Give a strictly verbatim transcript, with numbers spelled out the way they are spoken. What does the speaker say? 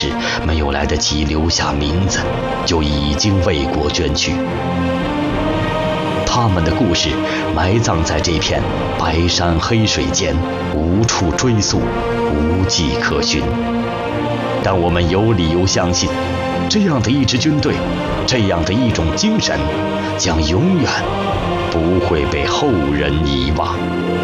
没有来得及留下名字，就已经为国捐躯。他们的故事埋葬在这片白山黑水间，无处追溯，无迹可寻。但我们有理由相信，这样的一支军队，这样的一种精神，将永远不会被后人遗忘。